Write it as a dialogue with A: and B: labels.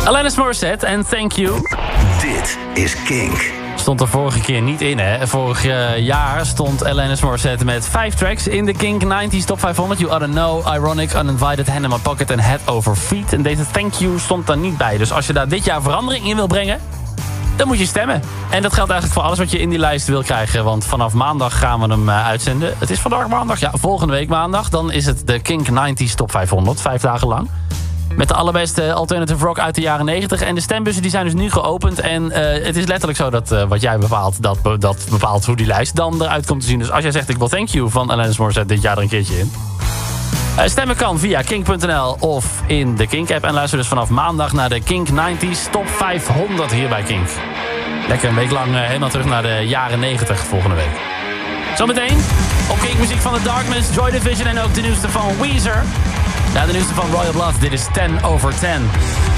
A: Alanis Morissette en Thank You.
B: Dit is Kink.
A: Stond er vorige keer niet in, hè. Vorig jaar stond Alanis Morissette met 5 tracks in de Kink 90s Top 500. You Oughta Know, Ironic, Uninvited, Hand in My Pocket en Head Over Feet. En deze Thank You stond daar niet bij. Dus als je daar dit jaar verandering in wil brengen, dan moet je stemmen. En dat geldt eigenlijk voor alles wat je in die lijst wil krijgen. Want vanaf maandag gaan we hem uitzenden. Het is vandaag maandag, ja, volgende week maandag. Dan is het de Kink 90s Top 500, 5 dagen lang. Met de allerbeste alternative rock uit de jaren 90. En de stembussen die zijn dus nu geopend. En het is letterlijk zo dat wat jij bepaalt, dat bepaalt hoe die lijst dan eruit komt te zien. Dus als jij zegt ik wil Thank You van Alanis Morissette dit jaar er een keertje in. Stemmen kan via kink.nl of in de Kink-app. En luister dus vanaf maandag naar de Kink 90s Top 500 hier bij Kink. Lekker een week lang helemaal terug naar de jaren 90 volgende week. Zometeen op Kink muziek van The Darkness, Joy Division en ook de nieuwste van Weezer. Ja, de nieuwste van Royal Blood. Dit is 10 over 10.